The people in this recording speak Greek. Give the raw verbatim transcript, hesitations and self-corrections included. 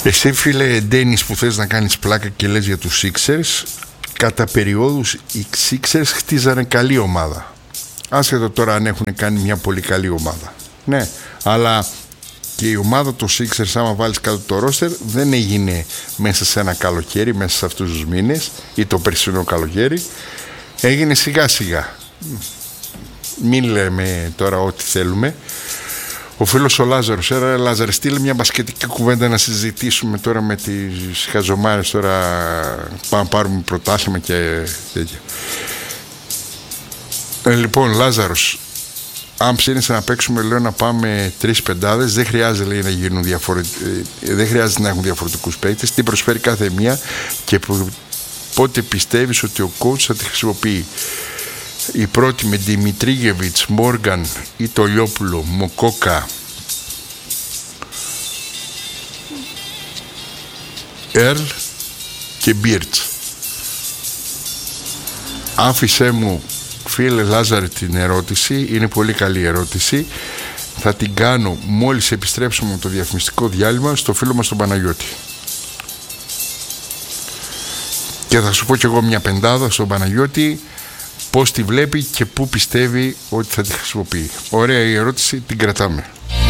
Εσύ φίλε Ντένις που θες να κάνεις πλάκα και λες για τους Sixers, κατά περιόδους οι Sixers χτίζανε καλή ομάδα. Άσχετο τώρα αν έχουν κάνει μια πολύ καλή ομάδα. Ναι, αλλά και η ομάδα των Sixers, άμα βάλεις κάτω το ρόστερ, δεν έγινε μέσα σε ένα καλοκαίρι, μέσα σε αυτούς τους μήνες ή το περσινό καλοκαίρι. Έγινε σιγά σιγά. Μην λέμε τώρα ό,τι θέλουμε. Ο φίλος ο Λάζαρος, έλα Λάζαρε, στείλε μια μπασκετική κουβέντα να συζητήσουμε τώρα με τις χαζομάρες. Τώρα πάμε να πάρουμε πρωτάθλημα και τέτοια. Ε, λοιπόν, Λάζαρος, αν ψήνεσαι να παίξουμε, λέω να πάμε τρεις πεντάδες. Δεν χρειάζεται, λέει, να γίνουν διαφορε... δεν χρειάζεται να έχουν διαφορετικούς παίκτες. Τι προσφέρει κάθε μία και πότε πιστεύεις ότι ο coach θα τη χρησιμοποιεί. Η πρώτη με Δημητρίγεβιτς, Μόργαν ή το Λιόπουλο, Μοκόκα, Ερλ και Μπίρτς. Άφησέ μου, φίλε Λάζαρη, την ερώτηση. Είναι πολύ καλή ερώτηση. Θα την κάνω μόλις επιστρέψουμε από το διαφημιστικό διάλειμμα στο φίλο μας τον Παναγιώτη. Και θα σου πω κι εγώ μια πεντάδα στον Παναγιώτη, πώς τη βλέπει και πού πιστεύει ότι θα τη χρησιμοποιεί. Ωραία η ερώτηση, την κρατάμε.